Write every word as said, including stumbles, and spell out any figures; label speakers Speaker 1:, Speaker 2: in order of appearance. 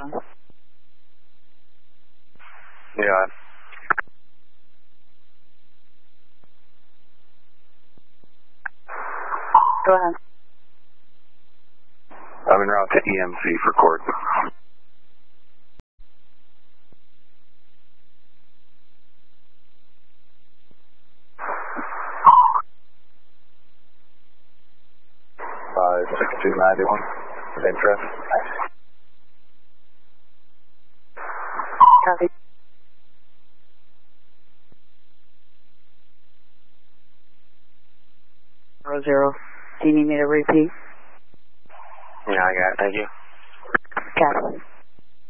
Speaker 1: Yeah.
Speaker 2: Go ahead.
Speaker 1: I'm en route to E M C for court. Five six two ninety one. Interest.
Speaker 2: Copy. Zero zero. Do you need me to repeat?
Speaker 1: Yeah, I got it. Thank you.
Speaker 2: Copy.